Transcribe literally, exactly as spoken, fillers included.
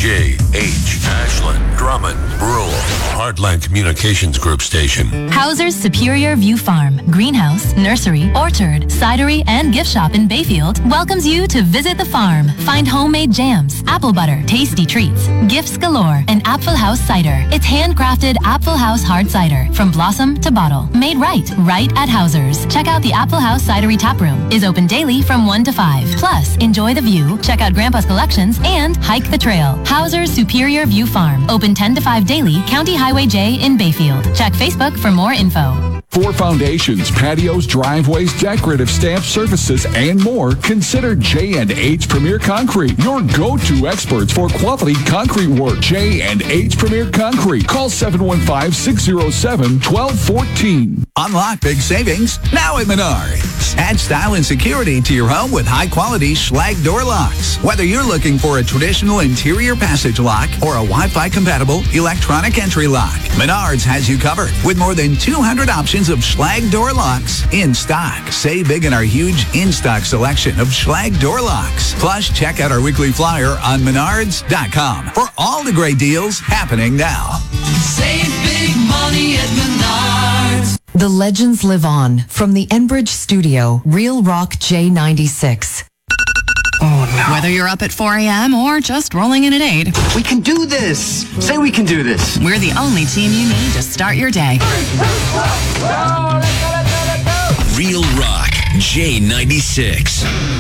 J H, Ashland, Drummond, Brule, Heartland Communications Group Station. Hauser's Superior View Farm, greenhouse, nursery, orchard, cidery, and gift shop in Bayfield welcomes you to visit the farm. Find homemade jams, apple butter, tasty treats, gifts galore, and Apfel House cider. It's handcrafted Apfel House hard cider from blossom to bottle. Made right, right at Hauser's. Check out the Apfel House Cidery Tap Room. Is open daily from one to five. Plus, enjoy the view, check out Grandpa's collections, and hike the trail. Hauser's Superior View Farm. Open ten to five daily, County Highway J in Bayfield. Check Facebook for more info. For foundations, patios, driveways, decorative stamp surfaces, and more, consider J and H Premier Concrete, your go-to experts for quality concrete work. J and H Premier Concrete. Call seven one five, six oh seven, one two one four. Unlock big savings now at Menards. Add style and security to your home with high-quality Schlage door locks. Whether you're looking for a traditional interior passage lock or a Wi-Fi compatible electronic entry lock, Menards has you covered with more than two hundred options of Schlage door locks in stock. Save big in our huge in-stock selection of Schlage door locks. Plus, check out our weekly flyer on menards dot com for all the great deals happening now. Save big money at Menards. The legends live on from the Enbridge studio, Real Rock J ninety-six. Oh, no. Whether you're up at four a.m. or just rolling in at eight. We can do this. Say we can do this. We're the only team you need to start your day. Real Rock J ninety-six.